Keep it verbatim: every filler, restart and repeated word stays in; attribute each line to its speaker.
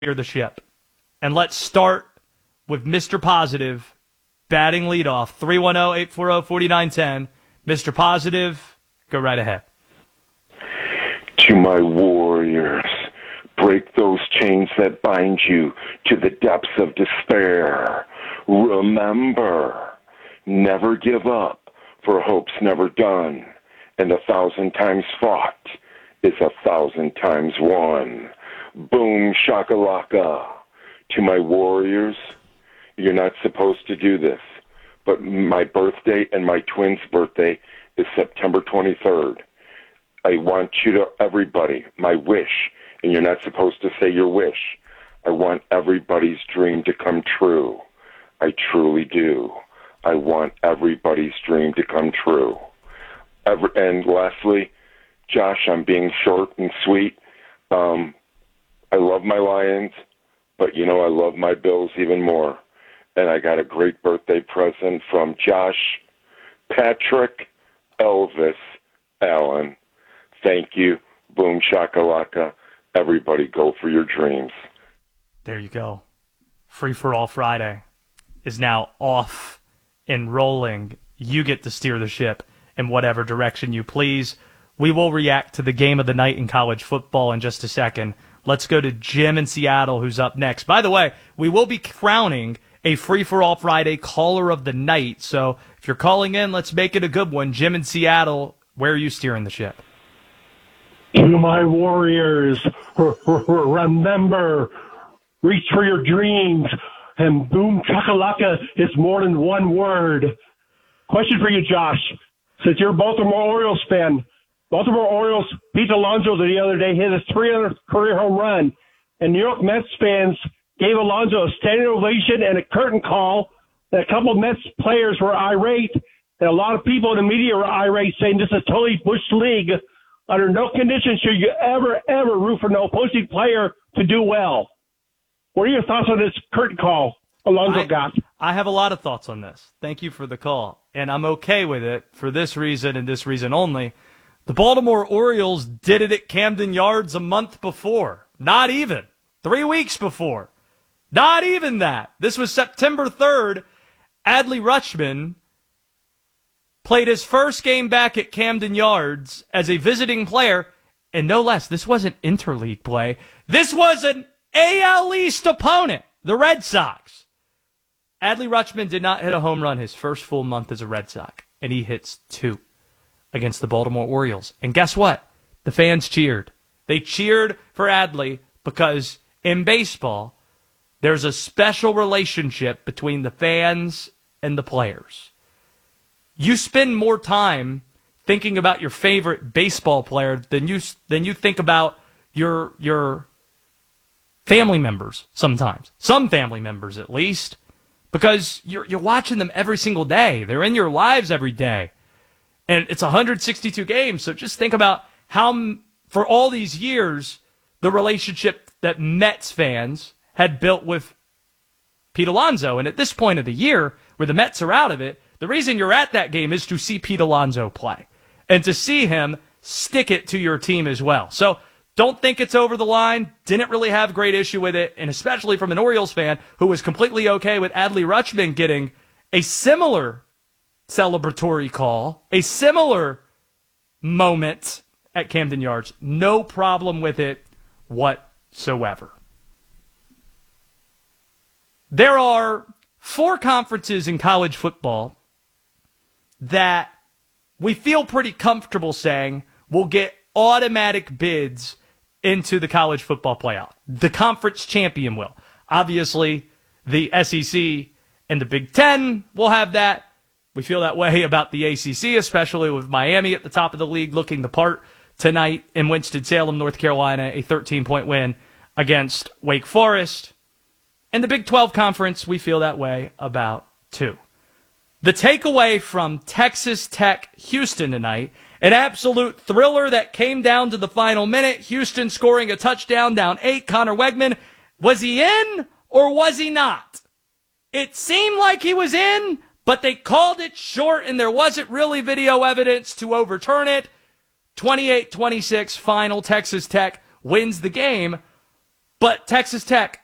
Speaker 1: steer the ship. And let's start with Mister Positive batting leadoff. three one zero, eight four zero, four nine one zero. Mister Positive, go right ahead.
Speaker 2: To my warriors, break those chains that bind you to the depths of despair. Remember, never give up, for hope's never done, and a thousand times fought is a thousand times won. Boom shakalaka. To my warriors, you're not supposed to do this, but my birthday and my twins' birthday is September twenty-third. I want you to, everybody, my wish, and you're not supposed to say your wish. I want everybody's dream to come true. I truly do. I want everybody's dream to come true. Every, and lastly, Josh, I'm being short and sweet. Um, I love my Lions, but, you know, I love my Bills even more. And I got a great birthday present from Josh Patrick Elvis Allen. Thank you. Boom shakalaka. Everybody go for your dreams.
Speaker 1: There you go. Free for All Friday is now off and rolling. You get to steer the ship in whatever direction you please. We will react to the game of the night in college football in just a second. Let's go to Jim in Seattle, who's up next. By the way, we will be crowning a Free for All Friday caller of the night. So if you're calling in, let's make it a good one. Jim in Seattle, where are you steering the ship?
Speaker 3: To my warriors, remember, reach for your dreams, and boom chakalaka is more than one word. Question for you, Josh. Since you're a Baltimore Orioles fan, Baltimore Orioles, Pete Alonso the other day hit his three hundredth career home run, and New York Mets fans gave Alonso a standing ovation and a curtain call. And a couple of Mets players were irate, and a lot of people in the media were irate, saying this is totally Bush League. Under no condition should you ever, ever root for no opposing player to do well. What are your thoughts on this curtain call Alonso
Speaker 1: I,
Speaker 3: got?
Speaker 1: I have a lot of thoughts on this. Thank you for the call. And I'm okay with it for this reason and this reason only. The Baltimore Orioles did it at Camden Yards a month before. Not even. Three weeks before. Not even that. This was September third. Adley Rutschman played his first game back at Camden Yards as a visiting player, and no less, this wasn't interleague play. This was an A L East opponent, the Red Sox. Adley Rutschman did not hit a home run his first full month as a Red Sox, and he hits two against the Baltimore Orioles. And guess what? The fans cheered. They cheered for Adley because in baseball, there's a special relationship between the fans and the players. You spend more time thinking about your favorite baseball player than you than you think about your your family members sometimes. Some family members at least, because you're you're watching them every single day. They're in your lives every day. And it's one hundred sixty-two games, so just think about how for all these years the relationship that Mets fans had built with Pete Alonso. And at this point of the year where the Mets are out of it, the reason you're at that game is to see Pete Alonso play and to see him stick it to your team as well. So don't think it's over the line. Didn't really have great issue with it, and especially from an Orioles fan who was completely okay with Adley Rutschman getting a similar celebratory call, a similar moment at Camden Yards. No problem with it whatsoever. There are four conferences in college football that we feel pretty comfortable saying will get automatic bids into the college football playoff. The conference champion will. Obviously, the S E C and the Big Ten will have that. We feel that way about the A C C, especially with Miami at the top of the league looking the part tonight in Winston-Salem, North Carolina, a thirteen-point win against Wake Forest. And the Big twelve Conference, we feel that way about too. The takeaway from Texas Tech Houston tonight, an absolute thriller that came down to the final minute. Houston scoring a touchdown down eight. Connor Wegman, was he in or was he not? It seemed like he was in, but they called it short and there wasn't really video evidence to overturn it. twenty-eight twenty-six final. Texas Tech wins the game. But Texas Tech